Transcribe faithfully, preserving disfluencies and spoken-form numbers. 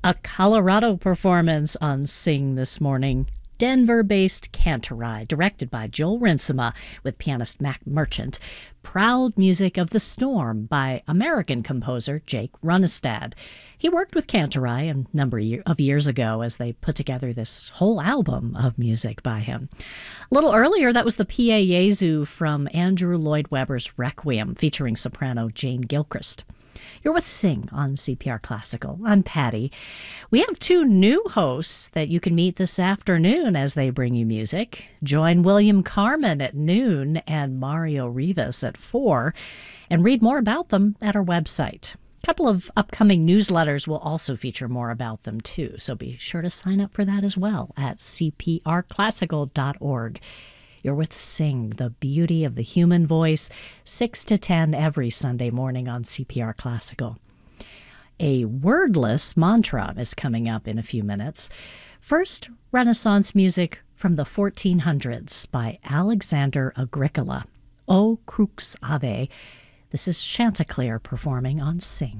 A Colorado performance on Sing this morning. Denver-based Cantorai, directed by Joel Rinsema with pianist Mac Merchant. Proud music of The Storm by American composer Jake Runestad. He worked with Cantorai a number of years ago as they put together this whole album of music by him. A little earlier, that was the Pie Jesu from Andrew Lloyd Webber's Requiem, featuring soprano Jane Gilchrist. You're with Sing on C P R Classical. I'm Patty. We have two new hosts that you can meet this afternoon as they bring you music. Join William Carmen at noon and Mario Rivas at four, and read more about them at our website. A couple of upcoming newsletters will also feature more about them too, so be sure to sign up for that as well at c p r classical dot org. You're with Sing, the beauty of the human voice, six to ten every Sunday morning on C P R Classical. A wordless mantra is coming up in a few minutes. First, Renaissance music from the fourteen hundreds by Alexander Agricola. O Crux Ave. This is Chanticleer performing on Sing.